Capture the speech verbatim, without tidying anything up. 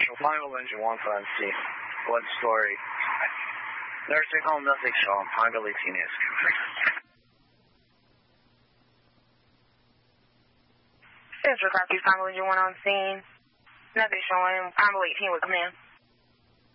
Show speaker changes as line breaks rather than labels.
Marshall, final engine one on scene. One story. Nursing home, nothing shown. Honda eighteen is.
Central copy, final engine one on scene. Nothing showing. Honda eighteen was, ma'am.